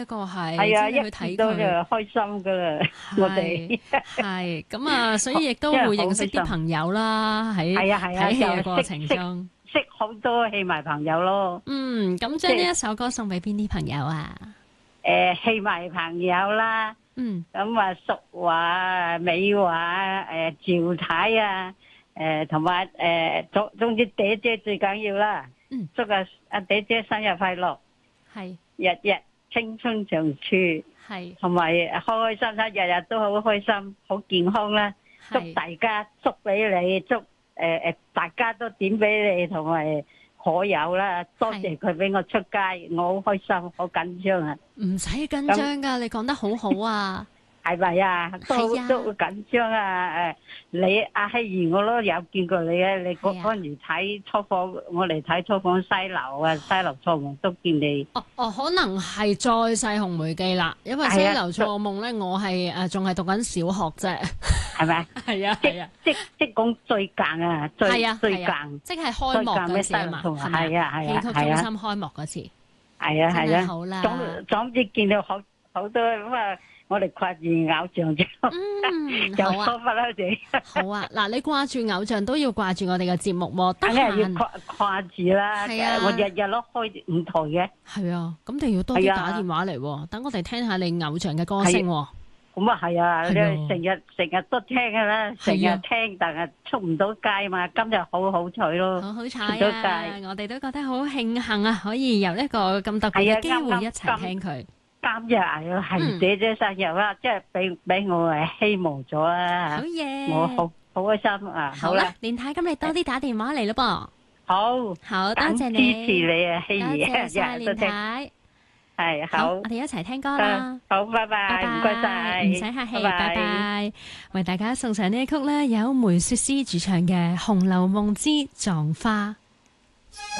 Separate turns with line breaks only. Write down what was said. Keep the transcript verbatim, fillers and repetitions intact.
一個係，
係啊，
即係去睇
一見到就
佢。
開心噶啦，我哋
係咁啊，所以亦都會認識啲朋友啦，喺
係啊係啊，
睇戲嘅過
就識識
程中。
識好多戲迷朋友咯。
嗯，咁將呢一首歌送俾邊啲朋友啊？
誒，戲迷朋友啦，
嗯，
咁啊，淑華啊、美華啊、誒趙太啊，誒同埋誒總總之嗲姐最緊要啦。
嗯，
祝阿阿嗲姐生日快樂，
係
日日青春長處，
係
同埋開開心心，日日都好開心，好健康啦。祝
係，
大家，祝俾你，祝誒誒大家都點俾你，同埋可有啦。多謝佢俾我出街，我好開心，好緊張啊！
唔使緊張噶，你講得好好啊！
係咪啊？都
係啊
都好緊張啊！誒，你阿希兒我都有見過你嘅，你嗰
係啊
嗰陣時睇初訪，我嚟睇初訪西樓啊，西樓錯夢都見你。
哦哦，可能係再世紅梅記啦，因為《西
係啊
樓錯夢》咧，我係誒仲係讀緊小學啫。
係咪？
係啊
即
係啊，
即即講最近啊，最
係啊
最
係啊
近，
即係開幕嗰次啊嘛，
最近咩西樓錯夢
係咪
係啊係啊
戲曲中心開幕嗰次，
係啊
真
係啊，
係好啦。
總總之見到好好多咁啊，我哋掛住偶像就
嗯，
就
好啊
疏忽啦哋，
好啊，嗱，你掛住偶像都要掛住我哋嘅節目喎，得
梗係要
閒
掛掛住啦。
係啊
我日日都開五台嘅，
係啊，咁你要多啲
係啊
打電話嚟喎，等我哋聽下你偶像嘅歌聲喎。
咁啊係啊，你
係啊
成日成日都聽㗎啦，成日
係啊
聽，但係出唔到街嘛。今日好好彩咯，
好好彩
出咗
啊！
街。
我哋都覺得好慶幸啊，可以有一個咁特別
係啊
嘅機會
啱啱
一齊聽佢。
今日係啊，係姐姐生日啦，即係俾俾我誒希望咗啦
好。嘢！
我好好開心啊！好啦
好啦，，連太咁你多啲打電話嚟咯
好，
噃。好，多
咁支
謝你，
持你啊，希
多
兒，
謝晒連
日日都聽，
太。
係
好，
好
我，哋一齊聽歌啦。
好，拜
拜
拜，唔該晒，
唔使客氣，拜拜。為大家送上呢一曲咧，有梅雪詩主唱嘅《紅樓夢之葬花》。